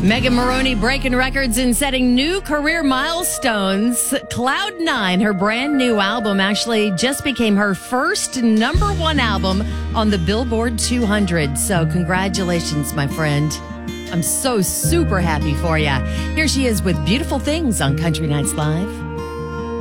Megan Maroney breaking records and setting new career milestones. Cloud9, her brand new album, actually just became her first #1 album on the Billboard 200. So congratulations, my friend. I'm so super happy for you. Here she is with Beautiful Things on Country Nights Live.